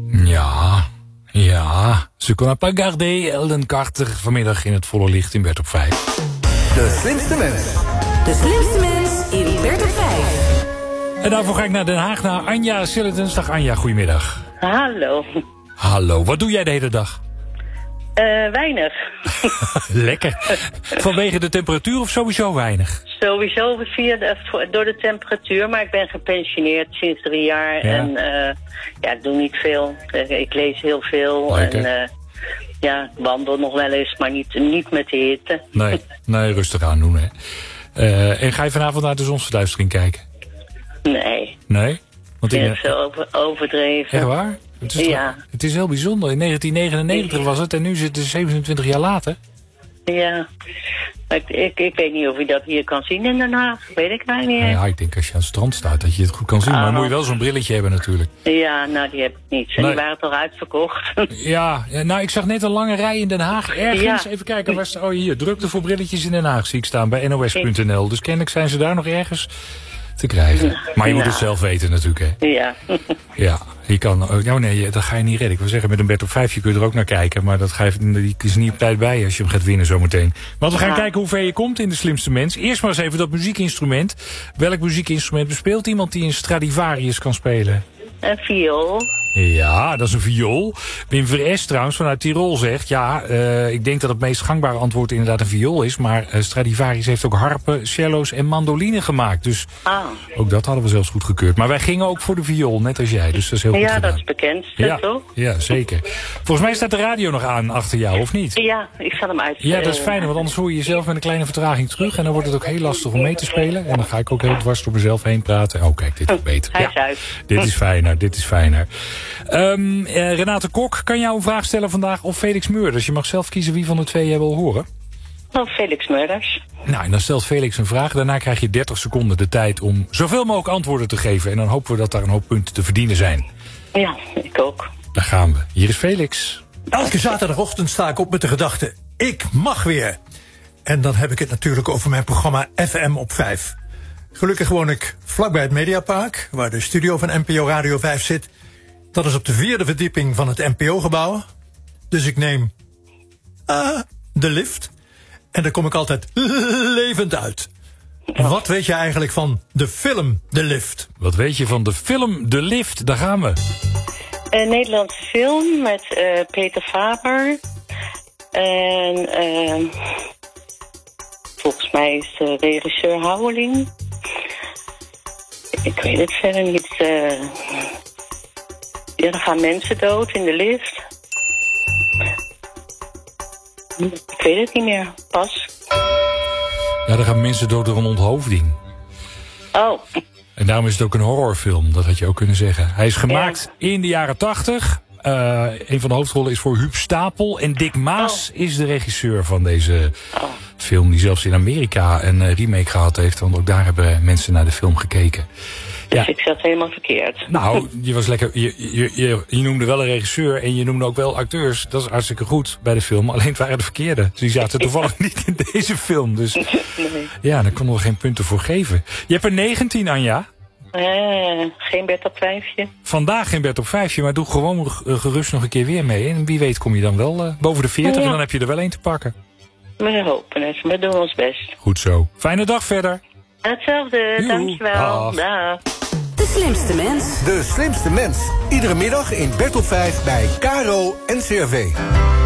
Ja. Ze kon pas garder, Ellen Carter, vanmiddag in het volle licht in Bed op 5. De slimste mens. De slimste mens in Bed op 5. En daarvoor ga ik naar Den Haag, naar Anja Silletens. Dag Anja, goedemiddag. Hallo, wat doe jij de hele dag? Weinig. Lekker. Vanwege de temperatuur of sowieso weinig? Sowieso door de temperatuur, maar ik ben gepensioneerd sinds 3 jaar. Ja. En ik doe niet veel. Ik lees heel veel. Lekker. En ik wandel nog wel eens, maar niet met de hitte. Nee, rustig aan doen, hè. En ga je vanavond naar de zonsverduistering kijken? Nee. Nee? Want Ik vind het veel overdreven. Echt waar? Het is heel bijzonder. In 1999 was het en nu zit het 27 jaar later. Ja. Ik weet niet of je dat hier kan zien in Den Haag. Weet ik nou niet. Ja, ik denk als je aan het strand staat dat je het goed kan zien. Maar dan moet je wel zo'n brilletje hebben natuurlijk. Ja, nou die heb ik niet. En Nee. die waren toch uitverkocht? Ja, nou ik zag net een lange rij in Den Haag. Ergens, Ja. even kijken. Hier, drukte voor brilletjes in Den Haag zie ik staan bij nos.nl. Dus kennelijk zijn ze daar nog ergens te krijgen. Maar je moet het zelf weten natuurlijk, hè. Ja. Ja, je kan... Oh nee, dat ga je niet redden. Ik wil zeggen, met een Bed op 5 kun je er ook naar kijken. Maar die is niet op tijd bij als je hem gaat winnen zometeen. Want we gaan kijken hoe ver je komt in De Slimste Mens. Eerst maar eens even dat muziekinstrument. Welk muziekinstrument bespeelt iemand die een Stradivarius kan spelen? Een viool. Ja, dat is een viool. Wim Veres trouwens vanuit Tirol zegt... ik denk dat het meest gangbare antwoord inderdaad een viool is... maar Stradivarius heeft ook harpen, cello's en mandoline gemaakt. Dus ook dat hadden we zelfs goed gekeurd. Maar wij gingen ook voor de viool, net als jij. Dus dat is heel goed gedaan. Dat is bekend, toch? Ja, zeker. Volgens mij staat de radio nog aan achter jou, of niet? Ja, ik zal hem uit. Ja, dat is fijn, want anders hoor je jezelf met een kleine vertraging terug... en dan wordt het ook heel lastig om mee te spelen. En dan ga ik ook heel dwars door mezelf heen praten. Oh, kijk, dit is beter. Hij is uit. Dit is fijner. Renate Kok, kan jou een vraag stellen vandaag of Felix Meurders? Je mag zelf kiezen wie van de twee jij wil horen. Felix Meurders. Nou, en dan stelt Felix een vraag. Daarna krijg je 30 seconden de tijd om zoveel mogelijk antwoorden te geven. En dan hopen we dat daar een hoop punten te verdienen zijn. Ja, ik ook. Daar gaan we. Hier is Felix. Elke zaterdagochtend sta ik op met de gedachte, ik mag weer. En dan heb ik het natuurlijk over mijn programma FM op 5. Gelukkig woon ik vlakbij het Mediapark, waar de studio van NPO Radio 5 zit. Dat is op de 4e verdieping van het NPO-gebouw. Dus ik neem de lift. En daar kom ik altijd levend uit. Wat weet je eigenlijk van de film De Lift? Wat weet je van de film De Lift? Daar gaan we. Een Nederlandse film met Peter Faber. En volgens mij is de regisseur Houweling. Ik weet het verder niet. Er gaan mensen dood in de lift. Ik weet het niet meer. Pas. Ja, er gaan mensen dood door een onthoofding. Oh. En daarom is het ook een horrorfilm, dat had je ook kunnen zeggen. Hij is gemaakt in de jaren 80. Een van de hoofdrollen is voor Huub Stapel. En Dick Maas is de regisseur van deze film. Die zelfs in Amerika een remake gehad heeft. Want ook daar hebben mensen naar de film gekeken. Dus ik zat helemaal verkeerd. Nou, je was lekker. Je noemde wel een regisseur en je noemde ook wel acteurs. Dat is hartstikke goed bij de film. Alleen het waren de verkeerde. Die zaten toevallig niet in deze film. Dus ja, daar konden we geen punten voor geven. Je hebt er 19, Anja. Geen Bed op 5. Vandaag geen Bed op 5, maar doe gewoon gerust nog een keer weer mee. En wie weet kom je dan wel boven de 40 en dan heb je er wel één te pakken. We hopen het. We doen ons best. Goed zo. Fijne dag verder. Hetzelfde. Dankjewel. Dag. De Slimste Mens. De Slimste Mens. Iedere middag in Bed op 5 bij KRO NCRV.